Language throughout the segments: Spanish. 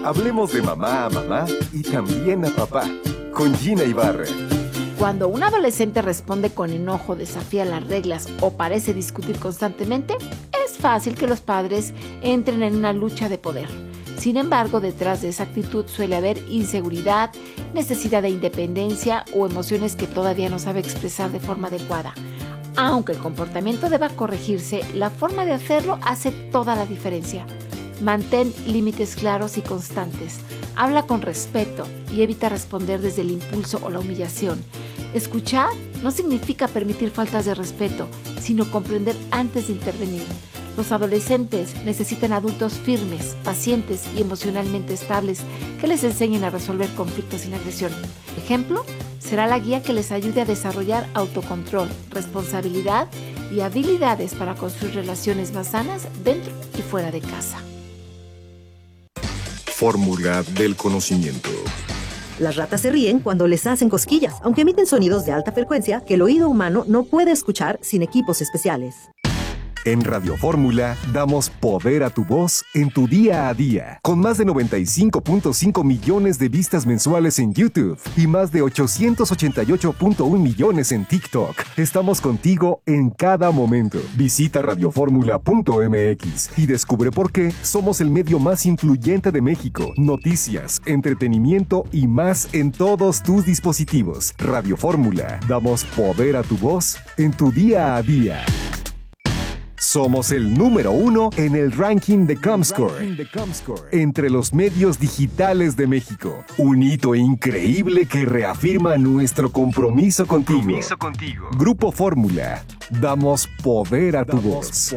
Hablemos de mamá a mamá y también a papá, con Gina Ibarra. Cuando un adolescente responde con enojo, desafía las reglas o parece discutir constantemente, es fácil que los padres entren en una lucha de poder. Sin embargo, detrás de esa actitud suele haber inseguridad, necesidad de independencia o emociones que todavía no sabe expresar de forma adecuada. Aunque el comportamiento deba corregirse, la forma de hacerlo hace toda la diferencia. Mantén límites claros y constantes. Habla con respeto y evita responder desde el impulso o la humillación. Escuchar no significa permitir faltas de respeto, sino comprender antes de intervenir. Los adolescentes necesitan adultos firmes, pacientes y emocionalmente estables que les enseñen a resolver conflictos sin agresión. Ejemplo, será la guía que les ayude a desarrollar autocontrol, responsabilidad y habilidades para construir relaciones más sanas dentro y fuera de casa. Fórmula del conocimiento. Las ratas se ríen cuando les hacen cosquillas, aunque emiten sonidos de alta frecuencia que el oído humano no puede escuchar sin equipos especiales. En Radio Fórmula damos poder a tu voz en tu día a día, con más de 95.5 millones de vistas mensuales en YouTube y más de 888.1 millones en TikTok. Estamos contigo en cada momento. Visita radioformula.mx y descubre por qué somos el medio más influyente de México. Noticias, entretenimiento y más en todos tus dispositivos. Radio Fórmula, damos poder a tu voz en tu día a día. Somos el número 1 en el ranking de Comscore entre los medios digitales de México. Un hito increíble que reafirma nuestro compromiso contigo. Grupo Fórmula. Damos poder a tu voz.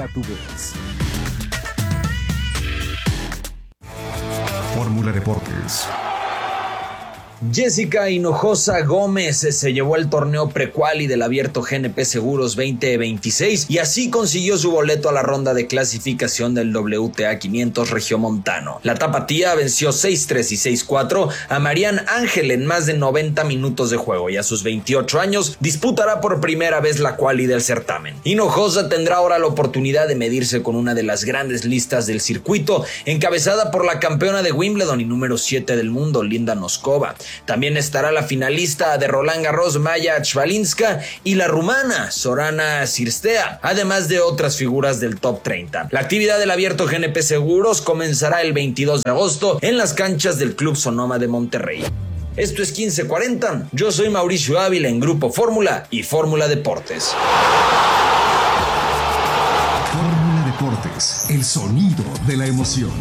Fórmula Deportes. Jessica Hinojosa Gómez se llevó el torneo prequali del Abierto GNP Seguros 2026 y así consiguió su boleto a la ronda de clasificación del WTA 500 Regiomontano. La tapatía venció 6-3 y 6-4 a Marianne Ángel en más de 90 minutos de juego y a sus 28 años disputará por primera vez la quali del certamen. Hinojosa tendrá ahora la oportunidad de medirse con una de las grandes listas del circuito, encabezada por la campeona de Wimbledon y número 7 del mundo, Linda Noskova. También estará la finalista de Roland Garros, Maya Chvalinska, y la rumana Sorana Cirstea, además de otras figuras del top 30. La actividad del Abierto GNP Seguros comenzará el 22 de agosto en las canchas del Club Sonoma de Monterrey. Esto es 1540, yo soy Mauricio Ávila en Grupo Fórmula y Fórmula Deportes. Fórmula Deportes, el sonido de la emoción.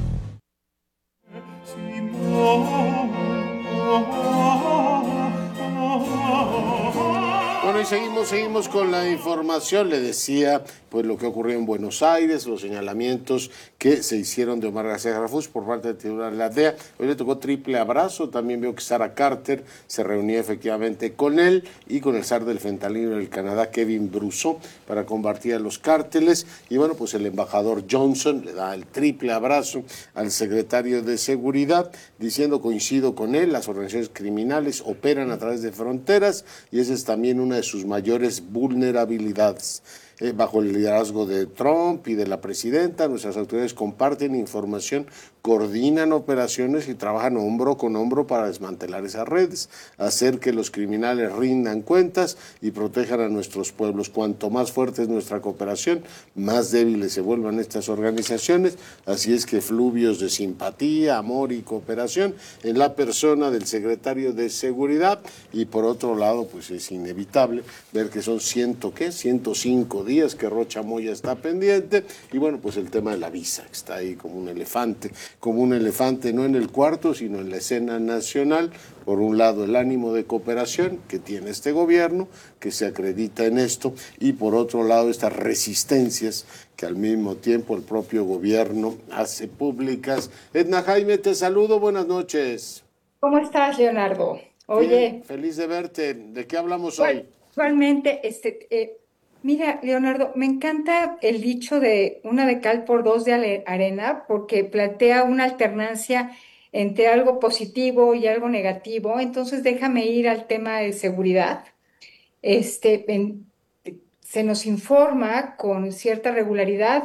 Bueno, y seguimos con la información. Le decía pues lo que ocurrió en Buenos Aires, los señalamientos que se hicieron de Omar García Harfuch por parte del Tribunal de la DEA. Hoy le tocó triple abrazo. También veo que Sarah Carter se reunió efectivamente con él y con el zar del fentanilo del Canadá, Kevin Brousseau, para combatir a los cárteles. Y bueno, pues el embajador Johnson le da el triple abrazo al secretario de Seguridad, diciendo: coincido con él, las organizaciones criminales operan a través de fronteras y esa es también una de sus mayores vulnerabilidades. Bajo el liderazgo de Trump y de la presidenta, nuestras autoridades comparten información, coordinan operaciones y trabajan hombro con hombro para desmantelar esas redes, hacer que los criminales rindan cuentas y protejan a nuestros pueblos. Cuanto más fuerte es nuestra cooperación, más débiles se vuelvan estas organizaciones. Así es que fluvios de simpatía, amor y cooperación en la persona del secretario de Seguridad. Y por otro lado, pues es inevitable ver que son 105 días que Rocha Moya está pendiente. Y bueno, pues el tema de la visa, que está ahí como un elefante no en el cuarto, sino en la escena nacional. Por un lado, el ánimo de cooperación que tiene este gobierno, que se acredita en esto, y por otro lado, estas resistencias que al mismo tiempo el propio gobierno hace públicas. Edna Jaime, te saludo, buenas noches. ¿Cómo estás, Leonardo? Oye. Bien, feliz de verte. ¿De qué hablamos hoy? Igualmente, mira, Leonardo, me encanta el dicho de una de cal por dos de arena, porque plantea una alternancia entre algo positivo y algo negativo. Entonces, déjame ir al tema de seguridad. Se nos informa con cierta regularidad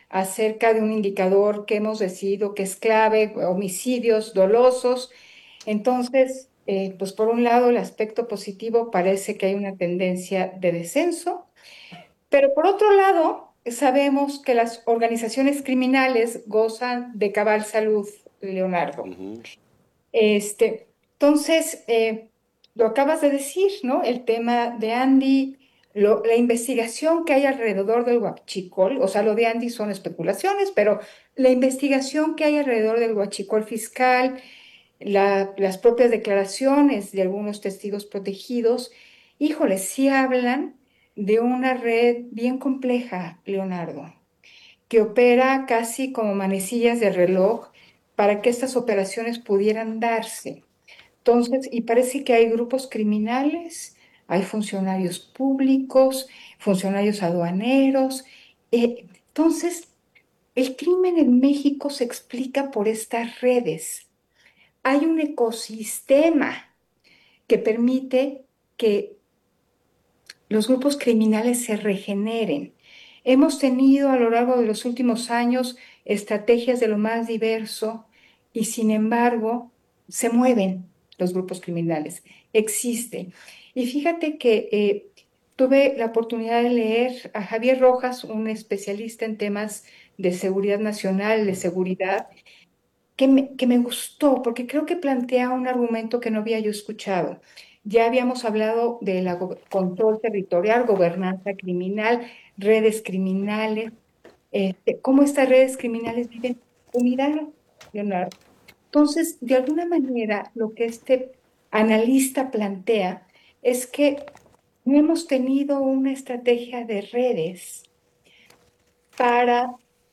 acerca de un indicador que hemos decidido que es clave, homicidios dolosos. Entonces, pues por un lado, el aspecto positivo parece que hay una tendencia de descenso, pero por otro lado, sabemos que las organizaciones criminales gozan de cabal salud, Leonardo. Ujú. Entonces, lo acabas de decir, ¿no? El tema de Andy, la investigación que hay alrededor del huachicol, o sea, lo de Andy son especulaciones, pero la investigación que hay alrededor del huachicol fiscal, las propias declaraciones de algunos testigos protegidos, híjole, sí hablan de una red bien compleja, Leonardo, que opera casi como manecillas de reloj para que estas operaciones pudieran darse. Entonces, y parece que hay grupos criminales, hay funcionarios públicos, funcionarios aduaneros. Entonces, el crimen en México se explica por estas redes. Hay un ecosistema que permite que los grupos criminales se regeneren. Hemos tenido a lo largo de los últimos años estrategias de lo más diverso y sin embargo se mueven los grupos criminales, existen. Y fíjate que tuve la oportunidad de leer a Javier Rojas, un especialista en temas de seguridad nacional, de seguridad, que me gustó porque creo que plantea un argumento que no había yo escuchado. Ya habíamos hablado de la control territorial, gobernanza criminal, redes criminales, cómo estas redes criminales viven en unidad, Leonardo. Entonces, de alguna manera, lo que este analista plantea es que no hemos tenido una estrategia de redes para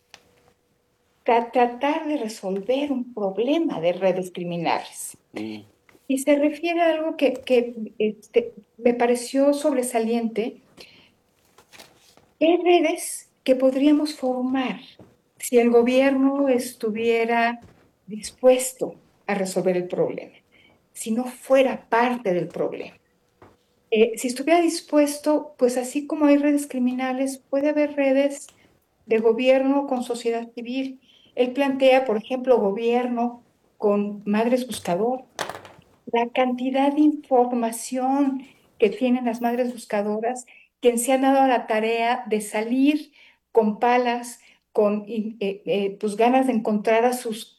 tratar de resolver un problema de redes criminales. Mm. Y se refiere a algo que me pareció sobresaliente. Hay redes que podríamos formar si el gobierno estuviera dispuesto a resolver el problema, si no fuera parte del problema. Si estuviera dispuesto, pues así como hay redes criminales, puede haber redes de gobierno con sociedad civil. Él plantea, por ejemplo, gobierno con madres buscadoras. La cantidad de información que tienen las madres buscadoras, que se han dado a la tarea de salir con palas, con pues ganas de encontrar a sus